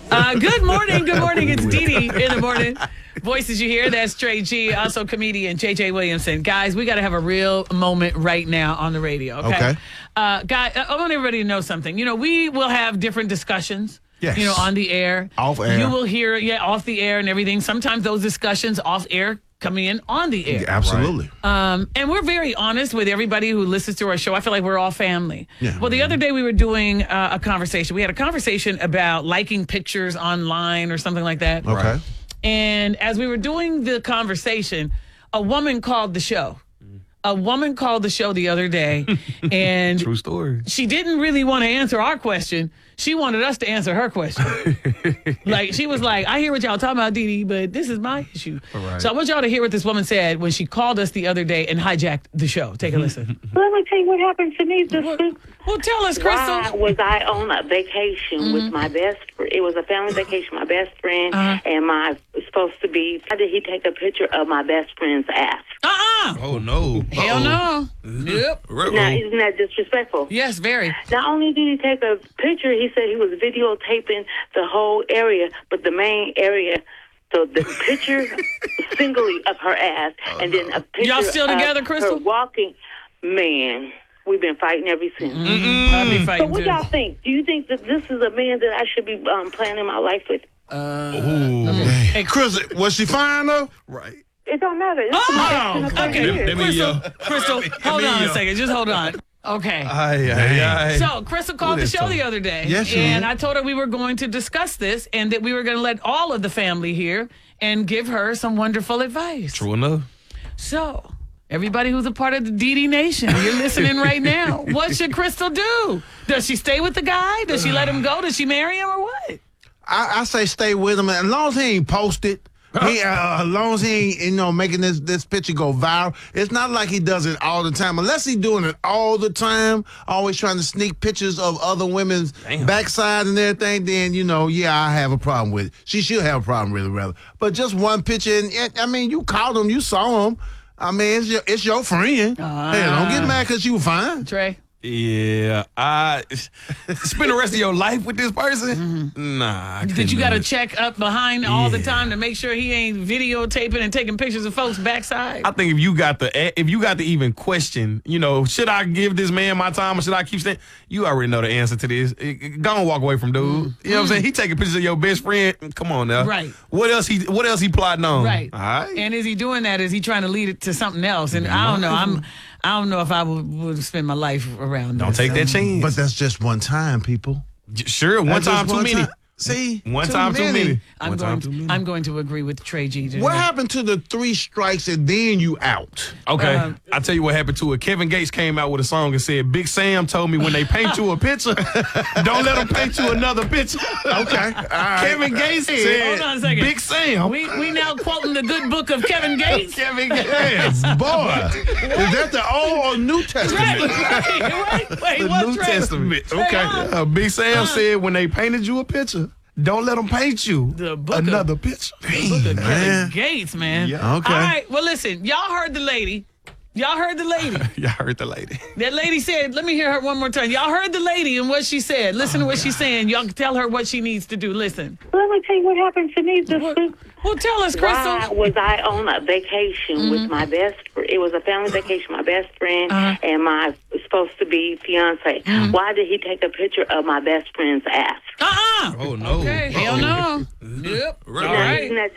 Good morning. Good morning. It's Dee Dee in the morning. Voices you hear, that's Trey G, also comedian JJ Williamson. Guys, we got to have a real moment right now on the radio, okay? Guys, I want everybody to know something. You know, we will have different discussions. Yes. You know, on the air. Off air. You will hear, off the air and everything. Sometimes those discussions off air coming in on the air. Yeah, absolutely. And we're very honest with everybody who listens to our show. I feel like we're all family. Yeah. Well, the other day we were doing a conversation. We had a conversation about liking pictures online or something like that. Okay. And as we were doing the conversation, a woman called the show. A woman called the show the other day, and True story. she didn't really want to answer our question. She wanted us to answer her question. Like, she was like, I hear what y'all talking about, Dee Dee, but this is my issue. Right. So I want y'all to hear what this woman said when she called us the other day and hijacked the show. Take a listen. Let me tell you what happened to me this week. Well, tell us, Crystal. Why was I on a vacation with my best friend? It was a family vacation, my best friend and my supposed to be. How did he take a picture of my best friend's ass? Oh, no. Hell no. Yep. Now, isn't that disrespectful? Yes, very. Not only did he take a picture, he said he was videotaping the whole area, but the main area. So the picture singly of her ass, and then a picture Y'all still together, of Crystal? her walking. Man, we've been fighting ever since. I'll be So fighting what too. y'all think? Do you think that this is a man that I should be planning my life with? Hey, Chris, was she fine though? Right. It don't matter. This is my ex in a couple okay. years. Crystal, hold on a second. Just hold on. Okay. So Crystal called the show the other day, Yes, she and did. I told her we were going to discuss this and that we were going to let all of the family hear and give her some wonderful advice. True enough. So, everybody who's a part of the Dee Dee Nation, you're listening right now. What should Crystal do? Does she stay with the guy? Does she let him go? Does she marry him or what? I say stay with him, as long as he ain't posted. As long as he ain't, making this picture go viral. It's not like he does it all the time. Unless he's doing it all the time, always trying to sneak pictures of other women's backside and everything, then, I have a problem with it. She should have a problem with it, rather. But just one picture, and you called him, you saw him. I mean, it's your friend. Hey, don't get mad because you were fine. Trey? Yeah. Spend the rest of your life with this person? Nah. Did you got to check up behind all the time to make sure he ain't videotaping and taking pictures of folks' backside? I think if you got to even question, should I give this man my time or should I keep staying? You already know the answer to this. Go and walk away from dude. You know what I'm saying? He taking pictures of your best friend. Come on now. Right. What else he plotting on? Right. All right. And is he doing that? Is he trying to lead it to something else? And I don't know. I don't know if I would spend my life around. Don't take that chance. But that's just one time, people. Sure, one That's time just too many. time. See? One time too many. I'm going to agree with Trey G. today. What happened to the 3 strikes and then you out? Okay, I'll tell you what happened to it. Kevin Gates came out with a song and said, Big Sam told me when they paint you a picture, don't let them paint you another picture. Okay. All right. Kevin Gates said, Hold on a second. Big Sam. We now quoting the good book of Kevin Gates. Kevin Gates. Yes, boy. Is that the Old or New Testament? Right. Wait, The what's New Testament. Okay. Big Sam said when they painted you a picture, don't let them paint you The book of- another picture. Book of Kevin Man. Gates, man. Yeah. Okay. All right. Well, listen. Y'all heard the lady. Y'all heard the lady. That lady said, let me hear her one more time. Y'all heard the lady and what she said. Listen to what she's saying. Y'all tell her what she needs to do. Listen. Let me tell you what happened to me this week. Well, tell us, Why Crystal. was I on a vacation with my best friend? It was a family vacation, my best friend and my supposed to be fiance. Why did he take a picture of my best friend's ass? Oh, no. Okay. Hell no. Yep. All Now, right. isn't that